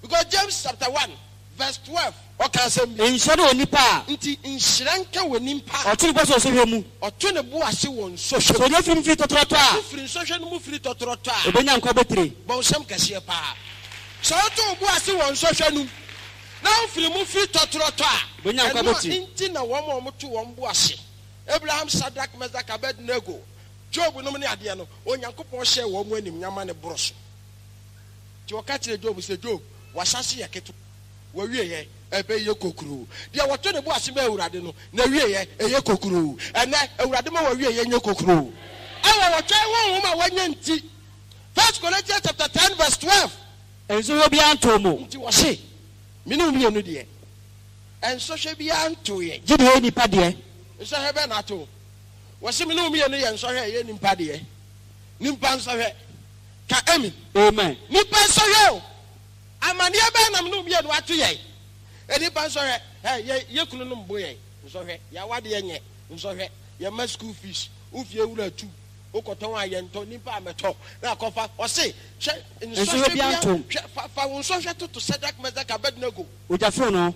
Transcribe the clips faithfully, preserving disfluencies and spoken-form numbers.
Because James chapter one, verse twelve. Okay, say inshare onipa. Nti inshranka wonimpa. Otun bo so so hwemu. Otun bo ase won so hwemu. So no film fit totroto a. Film so hwemu mu fit totroto a. Obenya nkwa betire. Bo sem kase pa. So otun bo ase won so hwenu. Now film mu fit totroto a. Obenya nkwa betire. Nti na wo mo to won bo ase. Abraham, Shadrach, Meshach, Abednego. Job no mani ade no. Onyankopon hye wo mo anim nyama ne broso. Ti o ka kire Job say Job, wasase yaketo. Wa wie ye ebe ye kokuru. Dia woto ne bo ase ba Awurade no. Na wie ye eye kokuru. Ene Awurade ma wa wie ye nye kokuru. Awa woto won ma wanya nti. First Corinthians chapter ten verse twelve. Enso obi antomo. Nti wo se. Minu mi enu de. Enso hwe bi anto ye. Gide ye nipa de. Enso hwe be na to. Wo se minu mi enu ye enso hwe ye nipa de. Nimpa enso hwe. Ka amen. Amen. Nipa enso hwe. Amani ebe na minu mi enu ato ye. Eni pa enso hwe. Hey ye ye kunu no mbo ye. Enso hwe. Ya wade ye nye. Enso hwe. Ye ma school fees. Ufie wura tu. Okoton ayento nipa ameto. Na kofa. O se hwe enso hwe bi anto. Fa fa enso hwe to to Shadrach, Meshach, Abednego. Ojafo no.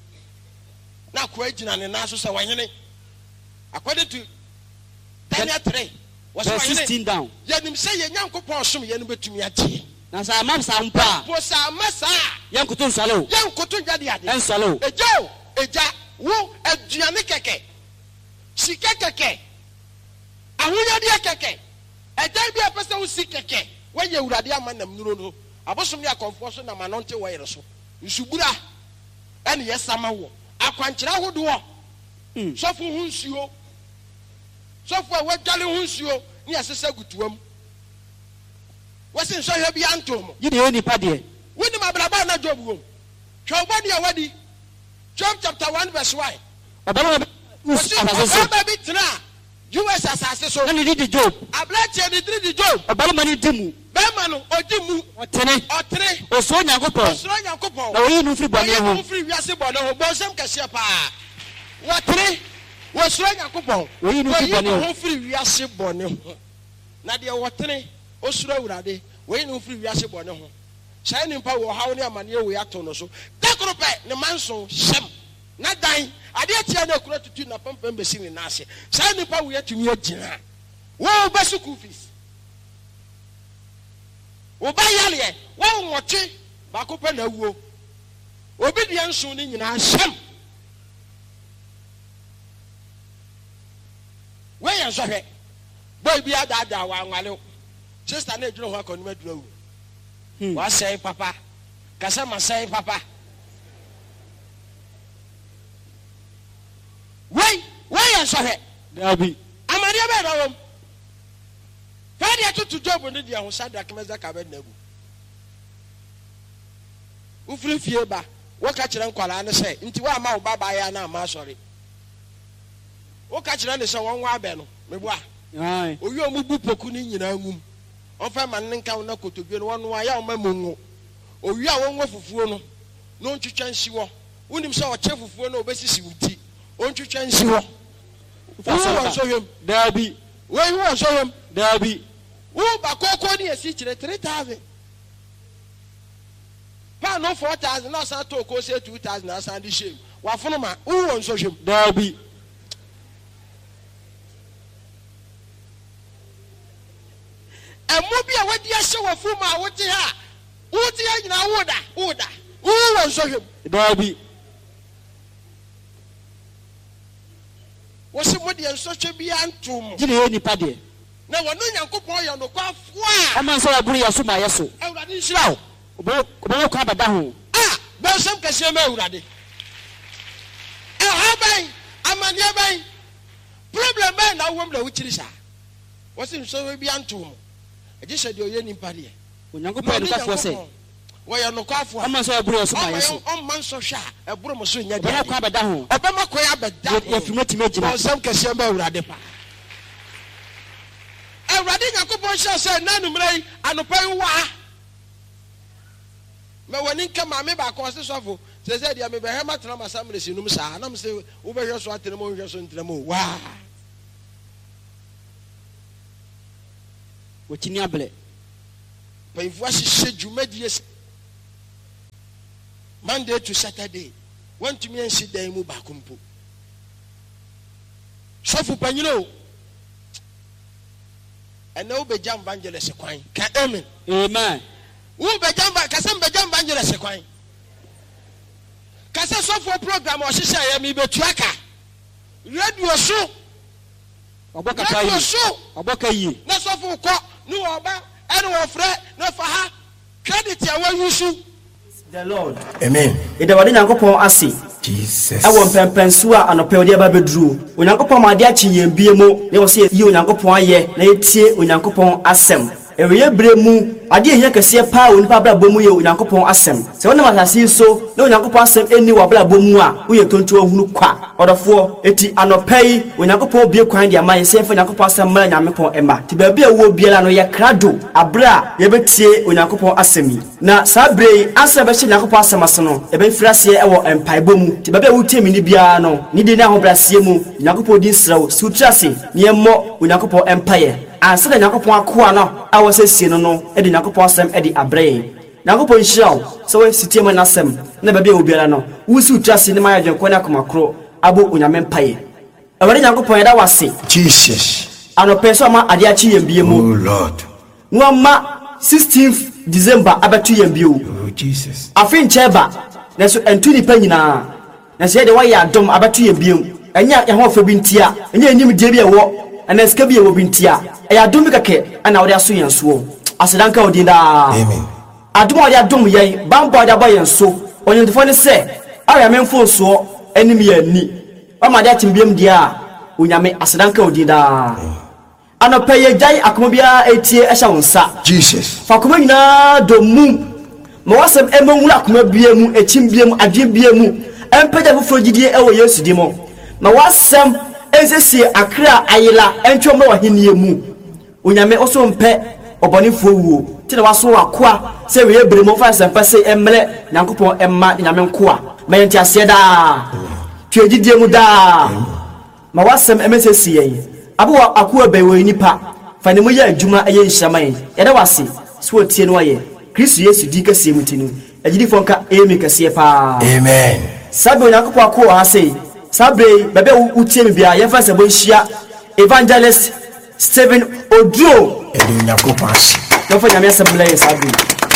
Na kwa jina ne na so se wanyene. According to Daniel three, was sixteen down. Yanim say ye Nyankopon som ye no betumi agye. Na sa amam sa mpa. Po sa amasa. Yankoto nsalo. Yankoto jade ade. Ensalo. Ejo, eja, wo aduane keke. Sika keke. Ahunya de keke. Eja bi apesa wo sika keke. Wo ye Awurade amanam nuro no. Abosom ne akonfo so na manonte wo yere so. Nsubura. Ene yesama wo. Akwankyera hodo wo. Mm. Sofu hu nsuo. Sofu a wadwale hu nsuo ni asesa gutuam. Wasi nso hwe bi antom. Gide ye nipa de. Woni mabraba na Job wom. Twobodi a wadi. Job chapter one verse one. Obama Obama bi tena. U S asase so. Na ni di Job. Ablache ni di Job. Obama ni dimu. Bema no odimu. Otene. Otene. Oso Nyankopon. Oso Nyankopon. Na oyi nu firi bone ho. Oyi firi wiase bone ho. Bonsem kase pa. Watene. Woso Nyankopon. Oyi nu firi bone ho. Oyi firi wiase bone ho. Na de watene. Osura Awurade. Oyi nu firi wiase bone ho. Sai ni mpa wo hawo ne amane we ato no so. Dakrope ne manso hyem. Na dan ade atia na kura tutu na pampam besi ni na ase. Sai ni mpa wo yatumi agina. Wo besu school fees. Wo ba yale wo nwote ba ko pe na wuo. Obi de nso ni nyina hyem. We yan so hwe. Boy bi adada wa anwale. Sister na ejuro ho akonu madura wu. Wa say papa. Kasa ma say papa. Why? Why yan so hwe? Dabi. Amade be na wom. Fa dia to to Job no dia ho Shadrach, Meshach, Abednego. Ufiri fie ba. Wo ka kire nkwala ne say, nti wa ma wo baba ya na ma sori. Wo ka kire ne say won wa abe no. Meboa. Ai. Oyi omubu poku ni nyina ngum. Ofa man nka na kotodwe no wono aya omamungu. Owi a wonwo fufuo no. No ntwetwa nsi wo. Wonim se o che fufuo no obesisi wuti. O ntwetwa nsi wo. Wo so hwem. Dabi. Wo wo so hwem. Dabi. Wo ba kokko ni esi kire three thousand. Pa no four thousand na san to ko say two thousand na san di shame. Wa fono ma wo wo so hwem. Dabi. Emo bi a wadi ahye wa fu ma wote ha. Wote ya nyina woda, woda. Wo wo so hwem. Dabi. Wo se mo de enso hwe bi antom. Gide ye nipa de. Na wono Nyankopon ye no kwafo a. Ama so aburu ya so ma yeso. Awurade nhyira wo. Obo obo kwa bada ho. Ah, bonsam kase ma Awurade. Eh ha ban, amane ban. Problem ban na wo mla wo kiri sa. Wo se nso bi antom. Eje hye de oye nipa de. Onyankopon no kwafo se. Wo ye no kwafo. Ama so aburu ya so ma yeso. On man so hwa, eburu mo so nya de. Obo kwa bada ho. Obama ko ya bada. Ye fimati megina. Bonsam kase ma Awurade pa. Awurade Nyankopon hye se nanu mrai anopai wa. Me woni nka ma me ba ko se sofo. Se se dia me be hema tena masamre sinum sa. Na me se wo be hwe so atene mo hwe so ntene mo. Wa. Wotini abele. Painfo ahye dwumadie. Monday to Saturday. Went to me and sit there mu bakumpo. So for Panino. And no be jam banjele sequine. Can amen. Amen. Who be jam kasam be jam banjele sequine. Kasa so for program or she say me be tracker. Radio show. Oboka kai. Radio show. Oboka yi. Na so for ko no oba eno ofre na fa ha credit ya wa yusu. The Lord. Amen. Ida wadi nyankopon ase. Jesus. Ewo mpempenso a anope odi aba bedru. Onyankopon ma ade achi yembie mu. Ne wo se yi onyankopon aye na etie onyankopon asem. Eweye bremu ade ehia kese pa onipa bra bomu ye onyankopon asem. Se wona matase so na onyankopon asem eni wa bra bomu a wo ye tonto ahunu kwa. Odofo eti anopai onyankopon bie kwan dia man se fa onyankopon asem mara nyamepon ema. Ti ba bia wo biela no ye krado abra ye betie onyankopon asemi. Na sabre ansa be hye onyankopon asem asono e be frase ewo empai bomu. Ti ba bia wo temi ni bia no ni de na ho brasie mu onyankopon din srawo sutrase ne emmo onyankopon empaye. Ansa da nyakopon akoa no a wosesie no no e de nyakopon asem e de abre nyakopon hiraw so we sitie man asem na ba bia obiara no wusi utrase ne ma yadwen ko na komakro abo onyame mpaye awari nyakopon yeda wase Jesus. ano peso ma ade achi yembie mu Oh Lord. no ma sixteenth December abatu yembie o Oh Jesus. afin cheba na so entu ni pa nyina na se de wa ya dom abatu yembie mu enya ya ho fa bintia enya enim die bia wo ana ska bia wo bintia ya dum kake ana wode aso yenso asedanka odinda Amen. adum wode adum yen bambo wode abo yenso onyentofo ne se aya menfo so anim ya ni mama de atimbiem dia onyame asedanka odinda ana peye jai akoma bia etie ehya wonsa Jesus. fakoma nyina domu ma wasem emonwura akoma bia mu echimbiem adwe bia mu empeja foforo gidie ewo Yesu di mo ma wasem ensesi akra ayila entwom wa henie mu onyame oso mpe obonefo wuo ti na waso akoa se we ebremo fa sempa se emle nyankopon emma nyame nkoa ma yenti ase da twegidie mu da ma wasem emesesi yen abo akoa be we nipa fa ne mu ya adwuma eye nhyaman yeda wase so otie no aye Kristo Yesu di kase mutinu agidi fonka emi kase pa Amen. sabe nyankopon akoa ha sei sabre bebe utie me bia ye fa se bo hia evangelist Stephen Odro Edu nyakopon ase. no fa nyame asembla ye sabre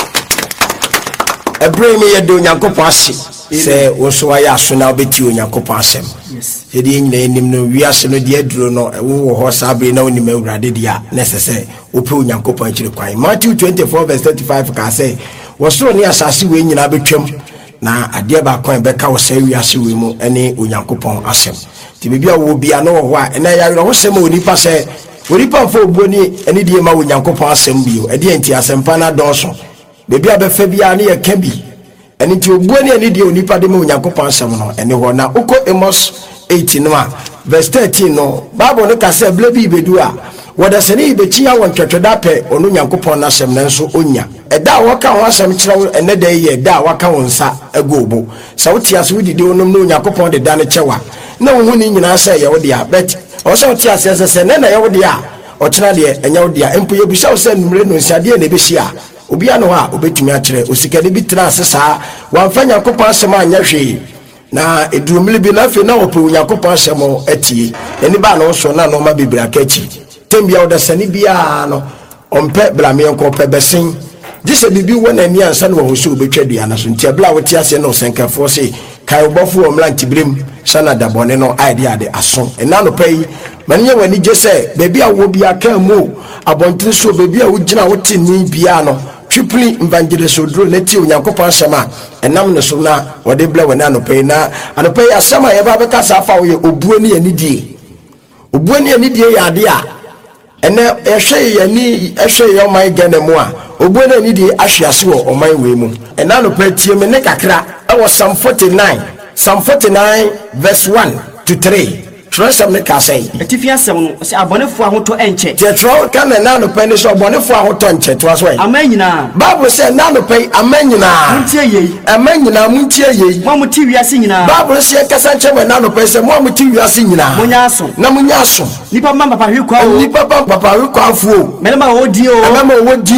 Ebre me yedu nyakopon ase. Se wo so aya so na obeti nyakopon asem. yes Yedi nyina enim no wiase no de aduro no wo ho sabre na onim awurade dia necessary ope nyakopon akire kwan. Matthew twenty-four verse thirty-five ka say wo so ne asase we nyina betwam na ade ba kwan beka wo say wiase we mu ene onyankopon asem. Ti bibia wo bia no ho a ena ya wo sem onipa say onipa fo obuoni ene die ma onyankopon asem bio ede enti asempa na donso bibia be fa bia ne ye ka bi ene ti obuoni ene die onipa de ma onyankopon asem no ene ho na uko Amos eighteen no a verse thirteen no Bible no ka say ble bi bedu a woda sene ibechi ya won twetweda pe onu nyankopon na asem nanso onya eda waka ho asem kire ene da ye eda waka won sa agobo sa wotia so didi onum no nyankopon de da ne chewa na wo ni nyina say ye wo dia bet o so wotia se se ne na ye wo dia o kira de enya wo dia empo ye bisa wo se numre no nsiade na ebehia obi ano ha obetumi a kire osikade bi tra asesa wamfa nyankopon asem anya hwe na edurumle bi na fe na opo nyankopon asem atie eni ba na so na no ma bibira kachi tembia wo da sani bia no ompe blame enko pe besen dise bibi wona ani ansa no wo so obetwa dua na so ntia bla wo ti ase no senkafo se kai obofo o mla ntibrem sana da bone no idea de aso ena no pai manye wani je se bebi a wo bia ka mu abontiri so bebi a wo gina wo ti ni bia no triply evangelist Odro leti onyankopon asema enam ne so na wo de bla wona no pai na ano pai asema ye ba be ka sa fa wo ye obuani ani die obuani ani die ya de a ene ehwe ye ni ehwe ye oman gane mu a obuani ani die ahwease wo oman we mu ena no pai tie me ne kakra e wo Psalm forty-nine Psalm forty-nine verse one to three. Trust me ka say. etifia sem no se abonefo ahoto enche Je tro ka na na no pen so abonefo ahoto enche to aso yi. amanyina Bible say na no pen amanyina. muntie yei Amanyina muntie yei. mo muti wiase nyina Bible say kasa nche me na no pen say mo muti wiase nyina. munya aso Na munya aso. nipa mama papa hwe kwa o Nipa papa hwe kwa afuo. melema odi o Amama wo di o.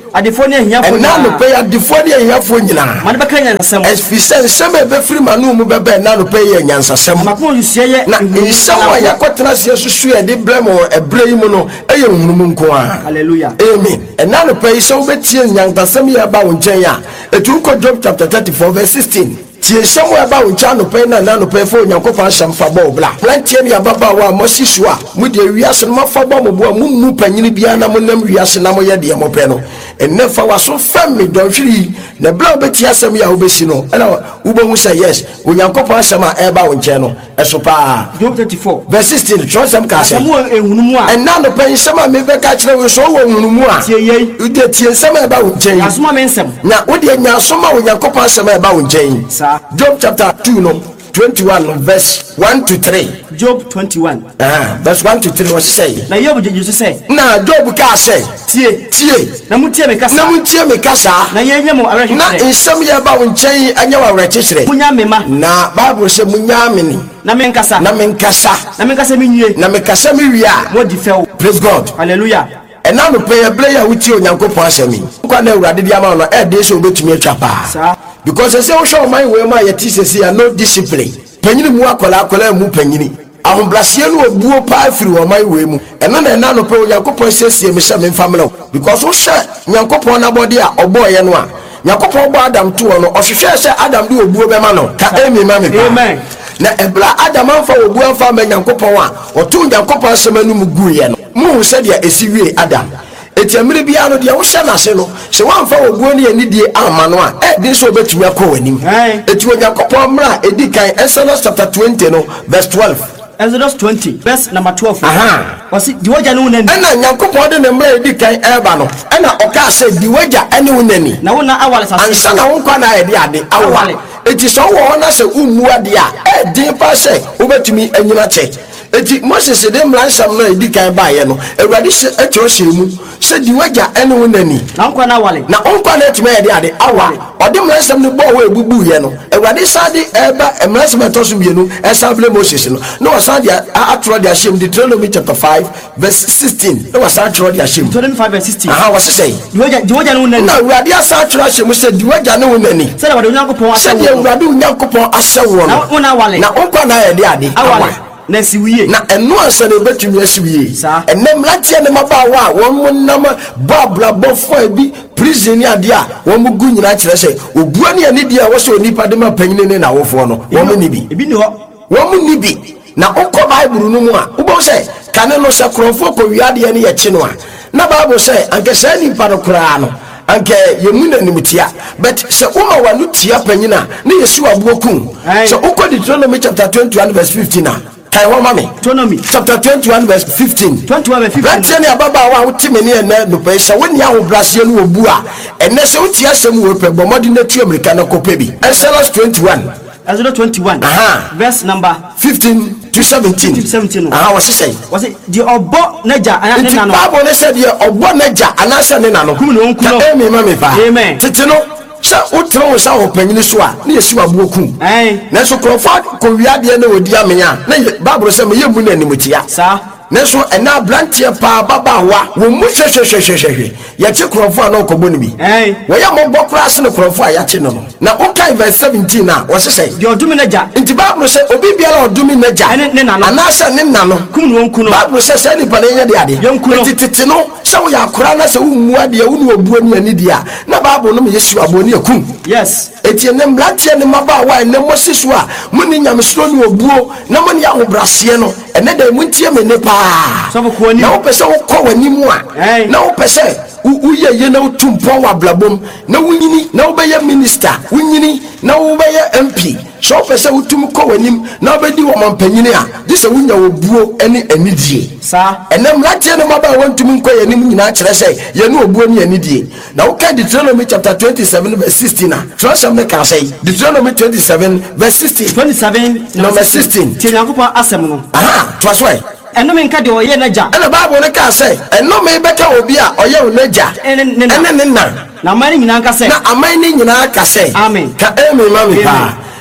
adefo ne ahia fo ɛna no pɛ adefo ne ahia fo nyina ma de bɛka nyansasɛm efisɛ nsɛm a ɛbɛfiri ma no mu bɛbɛ ɛna no pɛ yɛ nyansasɛm makoma nsuɛ yɛ na nsɛm a yɛkɔtena seɛ susu yɛde brɛ mo ɛbrɛ yi mu no ɛyɛ nhunumu nko a hallelujah amen ɛna no pɛ yi sɛ wobɛtie nyansasɛm yɛ ba wo nkyɛn a ɛtu kɔ Job chapter thirty-four verse sixteen tie nsɛm a ɛba wo nkyɛn anɔpɛ na na anɔpɛ fo Onyankopɔn ahyɛm fa bɔ wo bla plantie ne ababaawa a mɔsi so a mode wiase no mafa bɔ mo boa mummu panyini biara na monam wiase na moyɛ deɛ mopɛ no ɛnnɛ fa waso fam me dɔnhwere na bla wobɛtie asɛm yɛ a wobɛsi no ɛna wobɛhu sɛ yes Onyankopɔn ahyɛm a ɛba wo nkyɛn no ɛso paa Job thirty-four verse sixteen twerɛ nsɛm ka sɛ mo ehunumu a ɛna anɔpɛ nsɛm a mebɛka kyerɛ wo so wɔ nhunumu a tie yei wode tie nsɛm a ɛba wo nkyɛn asoma me nsɛm na wode nya asoma a Onyankopɔn ahyɛm a ɛba wo nkyɛn sa Job chapter two no twenty-one verse one to three Job twenty-one ah verse one to three was say na Job je so say na Job ka say tie tie na mutie me kasa na mutie me kasa na ye nya mo awre na nsɛm yɛ ba wo nkyɛn anya wa awre kyekyere munya me ma na Bible sɛ munya me ni na me nkasa na me nkasa na me nkasa me nwie na me kasa me wi a mo di fɛw praise God hallelujah ɛna no pɛ yɛ ble ya wutie Onyankopɔn asɛm yi kwa na Awurade di ama no ɛ de sɛ obetumi atwa paa sa because ɛsɛ wo hwɛ ɔman wei ma yɛte sɛsi a no discipline panyini mu akɔla akɔla mu panyini ahobraseɛ no obuo paa firi ɔman wei mu ɛno na ɛna no pɛ Onyankopɔn sɛsie me hyɛ me mfamlɛ because wo hyɛ Nyankopɔn nabɔde a ɔbɔɔyɛ no a Nyankopɔn bɔ Adam to no ɔhwehwɛ sɛ Adam de obuo bɛma no ka emi ma me pa amen na ebla Adam amfa obuo amfa ma Nyankopɔn a ɔto Nyankopɔn asɛm anu mu guiɛ no mu sɛ deɛ esi wie Adam etiamire bia no dia wo hye na se no se wamfa obuo ne anidie ama no a e din so obetumi akọ wanim eti Onyankopɔn mra edi kan Exodus chapter twenty no verse twelve Exodus twenty verse number twelve aha wasi diwoja ne wonani ɛna Nyankopɔn de ne mra edi kan eba no ɛna ɔka sɛ diwoja ene wonani na wona awale sase ansa na won kwa na ade ade awale eti so wo na sɛ ummu ade a e din pa sɛ obetumi anyina kyɛ eti Moses de mlansam na edi kan baaye no Awurade etwo hye mu se di wagya ene wonani na nkwa na wale na onkwa na etime ye de ade awale ode mlansam ne bo wo ebubu ye no Awurade sade eba mlansam etoso bienu esable Moses no na wasade atro de ahyem Deuteronomy chapter five verse sixteen na wasade atro de ahyem Deuteronomy five verse sixteen aha wase sei di wagya di wagya ne wonani na Awurade asa atro ahyem se di wagya ne wonani se da wade Onyankopɔn se de Awurade Onyankopɔn ahyɛ wo na wona wale na onkwa na ye de ade awale na siwiye na enu ansa na betumi asiwiye Sa. enem latie ne mabaawa a won mo nam babla bofo bi prison ni ade a won mo gu nyina kyerɛ sɛ obua ne ani dia wo sɛ onipa de ma panyine ne na wofo no won mo ni bi ebi ni ho won mo ni bi na okɔ Bible no mu a wo sɛ kane no sɛ krɔfo kɔ wiade ne yɛ kye no a na Bible sɛ anka sɛ nipa no koraa no anke yemu na nimtia but se uma wanu tia panyina ne yesu abuokum so ukọ Deuteronomy chapter twenty-one verse fifteen a kai ho mame Deuteronomy chapter twenty-one verse fifteen twenty-one verse fifteen right ne ababa wa wotime ne na no pe se woni ahobrase no obu a enne se wotia asem wo pe bomodi na tu America na kopa bi Exodus twenty-one Exodus twenty-one aha verse number fifteen to seventeen to seventeen aha wase say wase di obo naja ana ne na no Bible ne say di obo naja ana se ne na no kum no nkuno emi mame pa amen tete no sɛ wotro sa ho panyini so a ne yesi wabuokum eh na so krɔfa ko wiade na wodi amenya na Bible sɛ me yemu na animtia sa na so ɛna blantie pa baba wa wo mu hwehwehwehwehwe yɛkye krɔfo a na ɔkɔbɔ ne bi eh wɔyɛ mɔbɔ kora se ne krɔfo a yɛkye no no na wokai verse seventeen a wɔse sɛ di odumi naja nti Bible sɛ obi biara ɔdumi n'agya ne ne nano anaasɛ ne nano kum no nkuno Bible sɛ sɛ nipa ne nyɛ de ade Yɛnkuno. nti tete no sɛ woyɛ akora na sɛ wommu adeɛ wo ne obuo ne ani di a na Bible no me Yesu abo ne akum yes eti ne mlatie ne mabaawa ne Moses so a mo ni nyamesoro ne obuo na mo ne ahobraseɛ no ene da mu ntie me ne paa so ko ani na wo pese wo kɔ wani mu a Hey. na wo pese wo ye ye na wo tumpɔ wa blabom na wo nyini na wo bɛyɛ minister wo nyini na wo bɛyɛ M P so wo pese wo tum kɔ wani na wo bɛdi wo mampanyini a dise wo nya obuo ene anidie sa ene mlatie ne mabaawa ntum nkɔ yanim nyina kyerɛ sɛ ye ne obuo ne anidie na wo ka Deuteronomy chapter twenty-seven verse sixteen a trust me ka say Deuteronomy twenty-seven verse sixteen twenty-seven number sixteen ti Nyankopɔn asɛm no aha trust why ɛno me nka de ɔyɛ naja ɛna Bible ne ka sɛ ɛno me bɛka obi a ɔyɛ wo n'agya ɛne ne na ɛne ne na na mane nyina nka sɛ na aman ne nyinaa ka sɛ Amen. ka amen ma me pa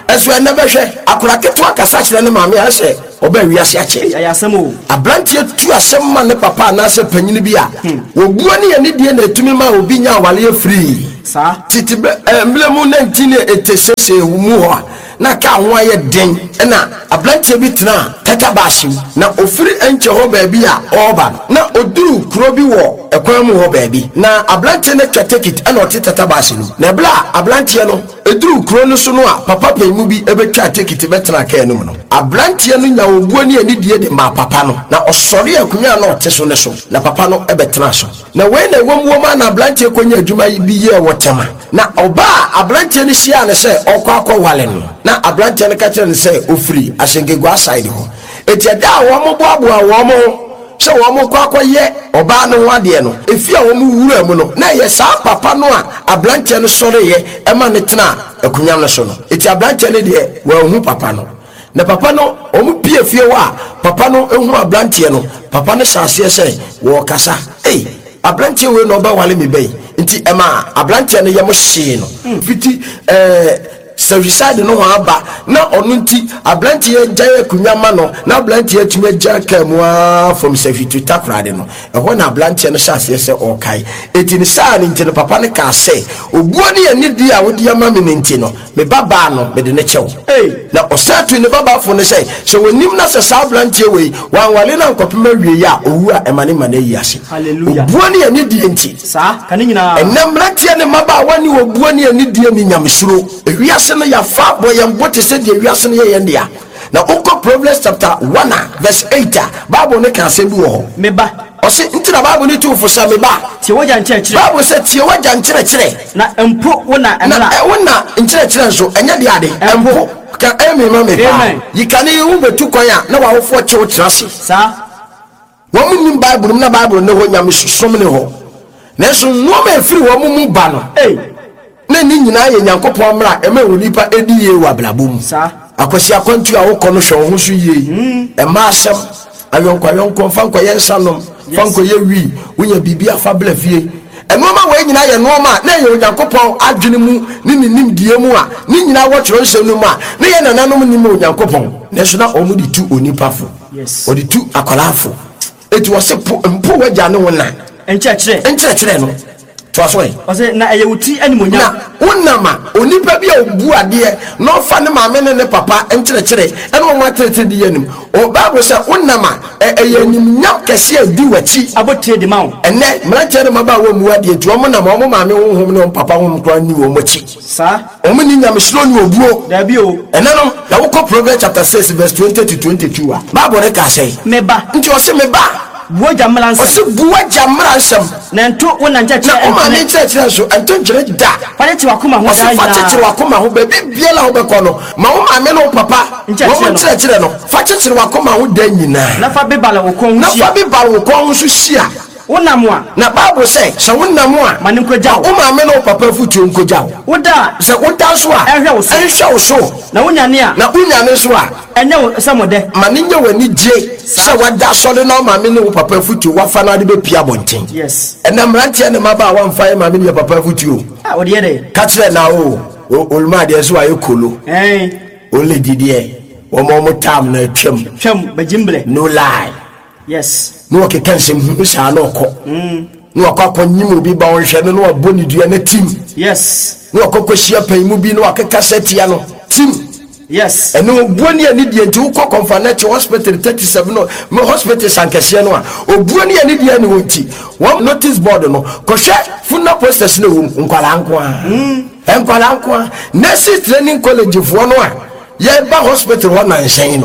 Esu never share. Akuraketu akasa kire ne maame ase oba wiase ache. Ya asemo. Abrantie tu asem ma ne papa na ase panyini bi a. Obuo ne ye ne die na etumi ma obi nya awale free. Sa. Titi emblemu nineteen eighty-six mu ho na ka ho aye den na abrantie bi tena tata bashim na ofiri enche ho ba bi a oba na oduru kuro bi wo ekwan mu ho ba bi na abrantie ne twatekit na oteta bashim na bla abrantie no eduru kuro no so no a papa pemu bi ebetwa tekit betena ka enum no abrantie no nya obuo ne ani die de ma papa no na osori akunya na ote so ne so na papa no ebetena so na we na wom wom na abrantie konya adwuma bi ye wotema na oba abrantie ne hia ne se okwa akwa wale no na abrantie ne ka kire ne se ofiri ahyengegwa side ho etiada wo mo boaboa wo mo se wo mo kwa akoye oba no wade no efi a wo mo wura mu no na ye sa papa no a abrantie no sore ye e ma ne tena akunya no so no eti abrantie ne de wo hu papa no na papa no o mu pie fie wa papa no ehu abrantie no papa no hyase se wo kasa eh abrantie we no ba wale me bei nti ema abrantie no ye mo hye no fiti eh servicade no aba na onu nti abrantie gyaye kunyama no na abrantie tumi gya kamua from sefitu takrade no ehwo na abrantie no hyase se okai eti ni saa ni nti no papa ne ka se obuo ne ye ni di a wodi ama me nti no me baba no me de ne kyew eh na osatu ne baba fo ne se so wonim na se saa abrantie we wanwale na nkopema wie ya owu a emane mane yi ase hallelujah obuo ne ye ni di nti saa kan nyina enamrantie ne maba wani obuo ne ye ni di ni nyamsuro ewiase no ya fa boyam bote se de wiase no ye ndia na onko Proverbs chapter one verse eight Bible ne kan se bi wo me ba o se ntina Bible ne tu fosa me ba tie waja nkyere kyere Bible se tie waja nkyere kyere na empo wona emla na wona nkyere kyere so enya de ade empo ka emi ma me ba yikane wu betu kwan a na wa wofo kyewo kyerase sa wo munnim Bible na Bible ne ho nyam som ne ho na so no ma efiri wo mu ba no eh na ni nyina ye nyankopon mra ema wonipa edi ye wa blabom sa akwasi akwantu a wokɔ no hwɛ ho so ye e ma asɛm ayonkwa yonkwa fanko ye nsanom fanko ye wi wonya bibia fa bla fie enoma we nyina ye noma na ye nyankopon adwene mu ni nim die mu a ni nyina wo tworo nsɛm no mu a na ye nananom nim nyankopon na so na omu di tu onipa fo yes odi tu akolafo eti wo se mpo wagya ne wona enkyere kyere enkyere kyere no Twaswe ose na eyewuti animonyam na wonama onipa bi a obu ade no fa ne maame ne ne papa enkyere kyere ene wo matrete di anim o Bible say wonama eyanim nyam kese adi wachi abotie de mawo ene mranche ne maba wo mu ade tu o mo na mo maame wo hom ne papa wo kra ni wo machi sa o mo ni nyam shiro ni obuo da bi o ene no na wo ko Proverbs chapter six verse twenty to twenty-two a Bible ne ka say me ba nti o se me ba buo jamla nsem o se buo jamra nsem na nto wona nkyere kyere o ma ne nkyere kyere so ento nkyere da fane ti wakoma ho da ya fate ti wakoma ho be bibiela ho be kono ma wo ma me no papa wo nkyere kyere no fate ti wakoma ho da nyina na fa bibala wo kon na fa bibala wo kon so hia wonam a na Bible say so wonam a mane nkoja wo ma me no papa futu nkoja wo woda se woda so a ehwe wo so ehwe wo so na wonyane a na wonyane so a enye samode mane nye wani je se wada so de na ma me no papa futu wa fa na de be pia bonten yes ena mrantie ne maba wa mfa ma me ne papa futu o ah wo de de ka kire na o olma de so aye kolo eh only didie wo mo mo tam na twam twam bajimble no lie yes no ke kansem hu sa na okọ mm no akọ akọnyim obi ba won hwe no aboni dua na tim yes no akọ kwahia pan mu bi no akeka setia no tim yes eno obuoni ani die nti ukọ Conference Hospital thirty-seven no me hospital sankese no a obuoni ani die ni wonti one notice board no ko hwe funna posters no wom nkwala nko a mm nkwala nko a nurse training college fo no a ye ba hospital ho na nhyɛn no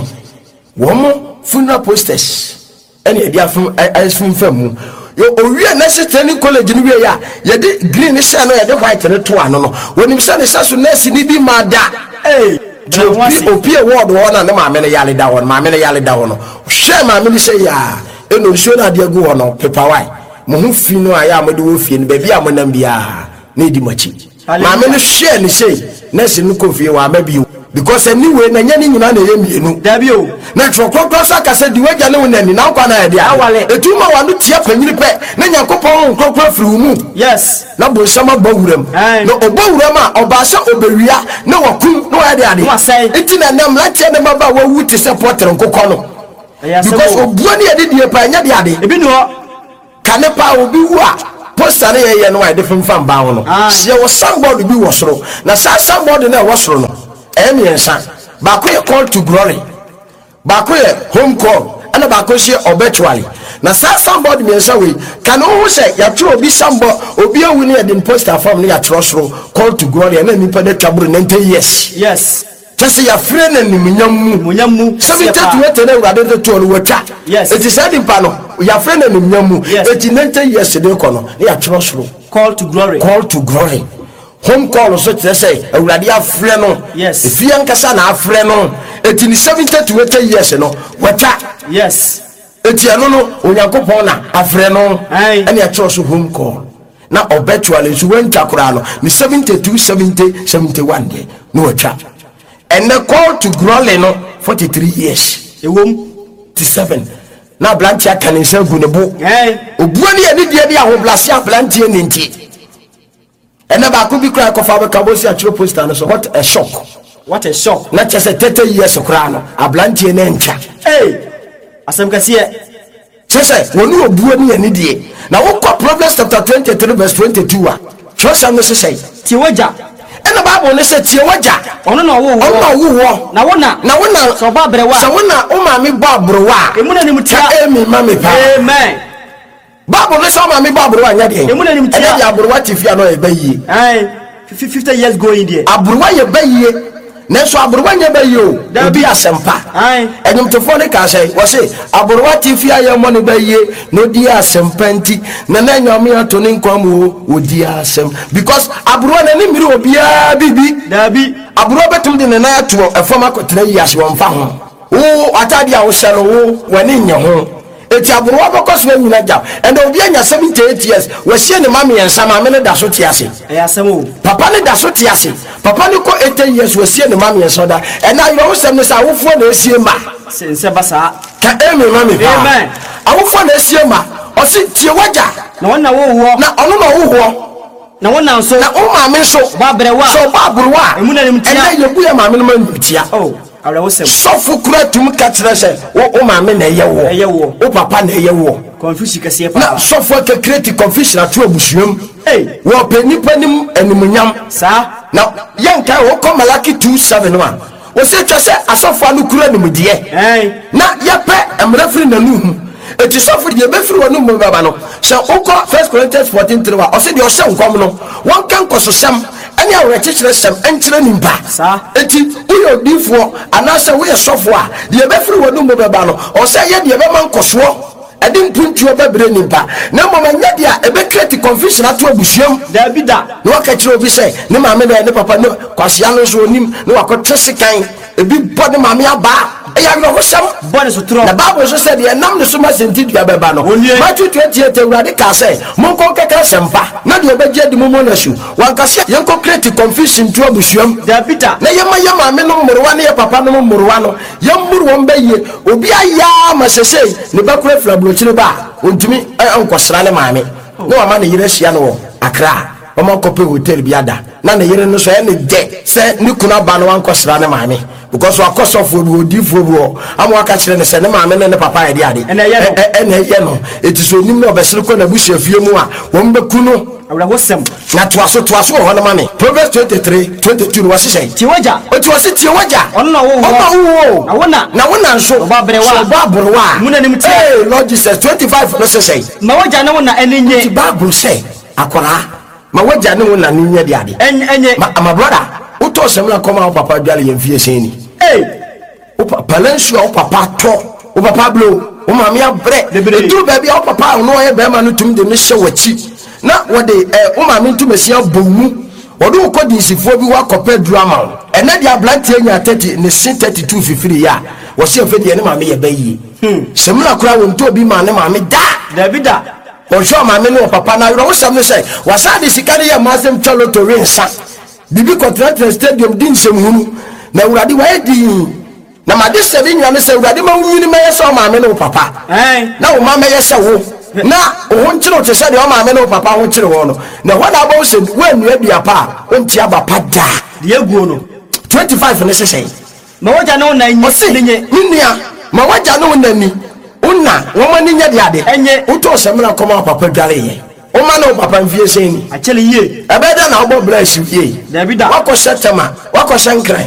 wo funna posters ene e dia fun asfun famu yo owie nurse training college no wie ya ye de green share no ye de white no to ano no wonim sha ne saso nurse ni bi ma da eh opi opi award wo na ne ma me ne yale da won ma me ne yale da won no hwe ma me ne say ya eno so na de agu ho no paper why mo hu fi no aya mo de wo fi no ba bia mo nam bia na di machi ma me ne hwe ne say nurse no ko fi wa ma bi because anyway na nya ni nyina na ye mienu da bi o na trokro so aka se di wagya ne wonani na kwa na ye dia etuma wa no tia panyini pe na nyakopon krokro firi mu yes na bo sama bawuram na obawuram a oba se obewia na wakum na wa ade ade enti na nam lati na baba wa wuti support nkokɔ no because obuo ne yede die pa nya de ade ebi no kane pa obi wu a poster ne ye no wa de fam ba ho no se wo somebody bi wo soro na sa somebody na wo soro no em yensa ba ko ye call to glory ba ko ye home call ana ba ko she obituary na sa somebody me say we can who say ya tro obi sambo obi awu ne de poster form ne ya tro soro call to glory na mi pa de twabro ninety years yes tese ya frɛ na nimunyam mu munyam mu seventy-two wete na urade de to no wata yes it is said pa no ya frɛ na nimunyam mu eighty ninety years de ko no ne ya tro soro call to glory call to glory home call so tse say urade afrɛ no yes if yan kasa na afrɛ no eighty seventy-two wete years no wata yes eti eno no onyankopɔn na afrɛ no ene ya tro so home call na obitually so wenta kora no ni seventy-two seventy seventy-one de no wata and the call to glory no forty-three years ewom seven na blantia kanisa gunebo eh obuo ne yedi die dia ho blase a blantia ne nti ene ba ko bi kra ko fa be kabosi a tro poster no so what a shock what a shock na chese thirty years kra no a blantia ne ntwa eh asem kase chese wonu obuo ne yedi die na wo ko Proverbs chapter twenty-three verse twenty-two a trust am no say ti waja ena Bible ne say tie waja ono na wo wo ono wo wo na wona na wona so ba brewa so wona o ma me ba brewa emu na nim tia emi ma me pa amen Bible ne so ma me ba brewa nya de emu na nim tia e ya brewa tifia no e bayi eh fifty years going there abrewa ye bayi na so abrewa nya bayi o obi asempa eh enyum tefo ne ka say wo say abrewa tifia ye mo ne bayi no di asempa nti na na nyame ato ne nkwam o odi asem because abrewa na ni miri obi a bibi dabi abrewa betum de na ato efoma kotra yi ase won fa ho wo atade a wo hyɛ no wo wani nya ho eti abrewa bokos na nyina gya and obi anya seventy-eight years wo hye ne mame yensa mame ne da so te ase eh asem o papa ne da so te ase papa ne ko eighty years wo hye ne mame yensa da and na yo sem ne sa wofo na esie ma sense basa ka emi mame pa amen awofo na esie ma o si tie wagya na wona wo wo na ono na wo ho na wona nso na o mame nso ba brewa so ba brewa emu na nim tia and na yebu ya mame no man tia oh awra wo sem sofo kura tum ka kire se o mame na ye wo eye wo o papa na ye wo confusion kase pa na sofo ka create confusion atu abusuam eh wo pe nipa nim animunyam sa na yanka wo ko Malaki two seven one wo se twa se asofo anu kura nimdie eh na ye pe emrefri na nuhu eti sofo de be firi wonu mu baba no se ukọ First Corinthians fourteen three wa o se de o hye nkom no won kan kososam ani awre kekere sem enkyere nimpa sa eti uyo difo anase wo ye sofo a de be firi wonu mu baba no o se ye de be man koso edi mpuntuo bebre nimpa na mama nya de a ebe create confusion ato abusuam dabi da no akachiro bi se ne maame na ne papa no kwasea no so onim no akotese kan ebi body maame aba eya no hosam body so tro na Bible so said ye nam ne so ma senti dua beba no Matthew twenty-eight urade ka say mon ko keka sempa na de obeje di momo na shu wan ka say ye ko create confusion to abusuam dabi da na ye ma ye maame no mmorwa ne ye papa no mmorwa no ye mmuru won baye obi aya ma sesei ne bakura flabrochire ba ontumi ankosra ne maame no ama ne yire hia no Accra omo kope hotel bi ada na ne yire no so e ne de se ne kuna ba no ankosra ne maame because wa kosofo bi odifo bi o amo aka kire ne se ne maame ne ne papa ye de ade ene ye no ene ye no etiso nim no obesere ko na buhia fie mu a won beku no awra wo sem na toaso toaso ho na mame Proverbs twenty-three twenty-two no wase sei ti waja o ti wase ti waja ono na wo wo ono wo na wona na wona nso ba brewa so ba brewa mu na nim tia eh Lord Jesus twenty-five no sei ma waja na wona enenye ti Bible say akora ma waja ne wona nenye de ade enye ma my brother uto semla koma papa dwale yemfie seni eh o papa lensu o papa to o papa blow o ma me abre edu ba bia o papa no ye be ma no tum de me hye wachi na wode eh o ma me ntum esia bomu wode o kodi sifo bi wa kopa drama ene dia blantie nya thirty ne sin thirty-two fifiri ya wo se fe de ne ma me ye bayi hmm semla kura won to bi ma ne ma me da Davida o sho ma me no papa na yo sam no say wasade sikane ye masem chalo to rensa bibi contract stadium din semhunu na urade wa edi na ma de seven nyame say urade ma wunyini ma yeso ma me no papa eh na o ma me yesa wo na o honchiro te say de o ma me no papa honchiro wo no na ho na ba o se wanu adua pa o ntia ba pa da de aguo no twenty-five ne sesɛn ma wagya ne wo na nyi ɔse ne nye nnia ma wagya ne wo na ni una wɔma ne nya de ade Ɛnyɛ. wotɔ sɛmina kɔma papa dware yɛ woma ne wo papa mfie sɛn ni akyɛle yie ɛbɛda na wobɔ bra si yie Dabi da. wakɔhyɛ tɛma wakɔhyɛ nkran